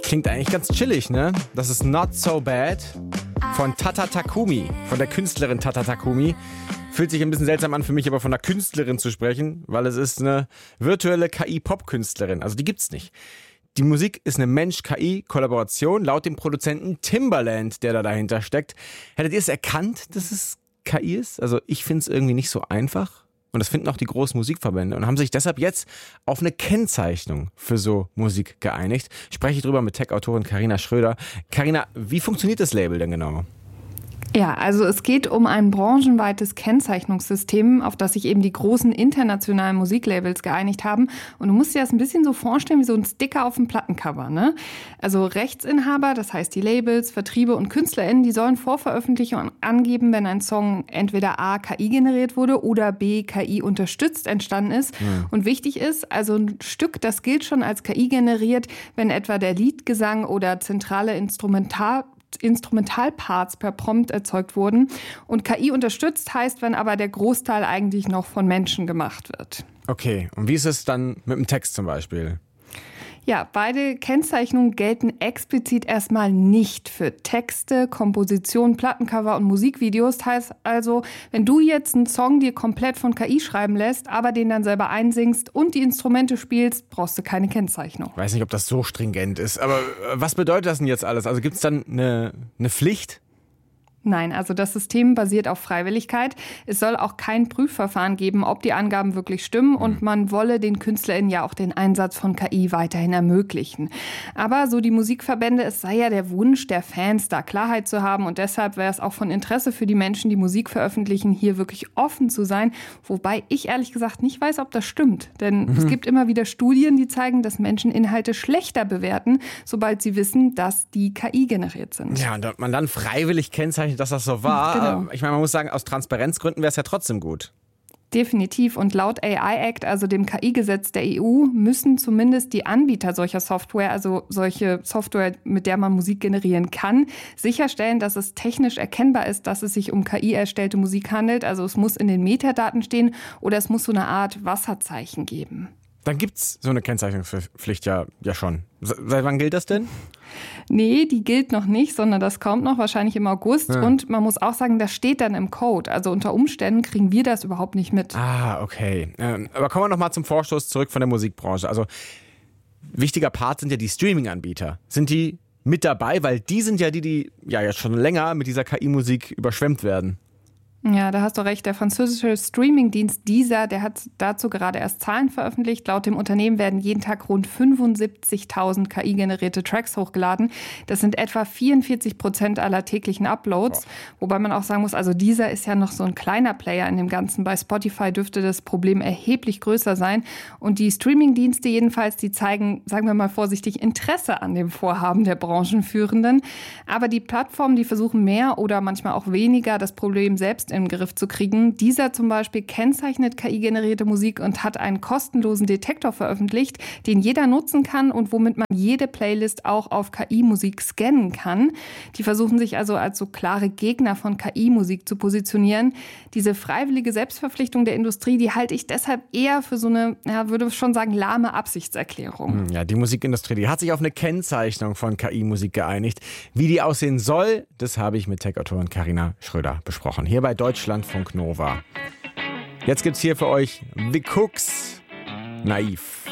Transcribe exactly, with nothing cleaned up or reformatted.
Klingt eigentlich ganz chillig, ne? Das ist Not So Bad von Tata Takumi, von der Künstlerin Tata Takumi. Fühlt sich ein bisschen seltsam an für mich, aber von einer Künstlerin zu sprechen, weil es ist eine virtuelle K I-Pop-Künstlerin. Also die gibt's nicht. Die Musik ist eine Mensch-K I-Kollaboration, laut dem Produzenten Timbaland, der da dahinter steckt. Hättet ihr es erkannt, dass es K I ist? Also ich finde es irgendwie nicht so einfach. Und das finden auch die großen Musikverbände und haben sich deshalb jetzt auf eine Kennzeichnung für so Musik geeinigt. Spreche ich drüber mit Tech-Autorin Carina Schröder. Carina, wie funktioniert das Label denn genau? Ja, also es geht um ein branchenweites Kennzeichnungssystem, auf das sich eben die großen internationalen Musiklabels geeinigt haben. Und du musst dir das ein bisschen so vorstellen wie so ein Sticker auf dem Plattencover, ne? Also Rechtsinhaber, das heißt die Labels, Vertriebe und KünstlerInnen, die sollen vor Veröffentlichung angeben, wenn ein Song entweder A, K I generiert wurde oder B, K I unterstützt entstanden ist. Mhm. Und wichtig ist, also ein Stück, das gilt schon als K I generiert, wenn etwa der Leadgesang oder zentrale Instrumental Instrumentalparts per Prompt erzeugt wurden. Und K I unterstützt heißt, wenn aber der Großteil eigentlich noch von Menschen gemacht wird. Okay, und wie ist es dann mit dem Text zum Beispiel? Ja, beide Kennzeichnungen gelten explizit erstmal nicht für Texte, Komposition, Plattencover und Musikvideos. Heißt also, wenn du jetzt einen Song dir komplett von K I schreiben lässt, aber den dann selber einsingst und die Instrumente spielst, brauchst du keine Kennzeichnung. Ich weiß nicht, ob das so stringent ist, aber was bedeutet das denn jetzt alles? Also gibt es dann eine, eine Pflicht? Nein, also das System basiert auf Freiwilligkeit. Es soll auch kein Prüfverfahren geben, ob die Angaben wirklich stimmen. Und man wolle den KünstlerInnen ja auch den Einsatz von K I weiterhin ermöglichen. Aber so die Musikverbände, es sei ja der Wunsch der Fans, da Klarheit zu haben. Und deshalb wäre es auch von Interesse für die Menschen, die Musik veröffentlichen, hier wirklich offen zu sein. Wobei ich ehrlich gesagt nicht weiß, ob das stimmt. Denn mhm. es gibt immer wieder Studien, die zeigen, dass Menschen Inhalte schlechter bewerten, sobald sie wissen, dass die K I generiert sind. Ja, und man dann freiwillig kennzeichnet, dass das so war. Genau. Ich meine, man muss sagen, aus Transparenzgründen wäre es ja trotzdem gut. Definitiv. Und laut A I Act, also dem K I-Gesetz der E U, müssen zumindest die Anbieter solcher Software, also solche Software, mit der man Musik generieren kann, sicherstellen, dass es technisch erkennbar ist, dass es sich um K I-erstellte Musik handelt. Also es muss in den Metadaten stehen oder es muss so eine Art Wasserzeichen geben. Dann gibt's so eine Kennzeichnungspflicht ja, ja schon. Seit wann gilt das denn? Nee, die gilt noch nicht, sondern das kommt noch wahrscheinlich im August. Ja. Und man muss auch sagen, das steht dann im Code. Also unter Umständen kriegen wir das überhaupt nicht mit. Ah, okay. Ähm, aber kommen wir noch mal zum Vorstoß zurück von der Musikbranche. Also wichtiger Part sind ja die Streaming-Anbieter. Sind die mit dabei? Weil die sind ja die, die ja jetzt schon länger mit dieser K I-Musik überschwemmt werden. Ja, da hast du recht. Der französische Streamingdienst Deezer, der hat dazu gerade erst Zahlen veröffentlicht. Laut dem Unternehmen werden jeden Tag rund fünfundsiebzigtausend K I-generierte Tracks hochgeladen. Das sind etwa vierundvierzig Prozent aller täglichen Uploads. Oh. Wobei man auch sagen muss, also Deezer ist ja noch so ein kleiner Player in dem Ganzen. Bei Spotify dürfte das Problem erheblich größer sein. Und die Streamingdienste jedenfalls, die zeigen, sagen wir mal vorsichtig, Interesse an dem Vorhaben der Branchenführenden. Aber die Plattformen, die versuchen mehr oder manchmal auch weniger, das Problem selbst im Griff zu kriegen. Dieser zum Beispiel kennzeichnet K I-generierte Musik und hat einen kostenlosen Detektor veröffentlicht, den jeder nutzen kann und womit man jede Playlist auch auf K I-Musik scannen kann. Die versuchen sich also als so klare Gegner von K I-Musik zu positionieren. Diese freiwillige Selbstverpflichtung der Industrie, die halte ich deshalb eher für so eine, ja, würde schon sagen, lahme Absichtserklärung. Ja, die Musikindustrie, die hat sich auf eine Kennzeichnung von K I-Musik geeinigt. Wie die aussehen soll, das habe ich mit Tech-Autorin Carina Schröder besprochen. Hier bei Deutschlandfunk Nova. Jetzt gibt's hier für euch The Cooks, Naiv.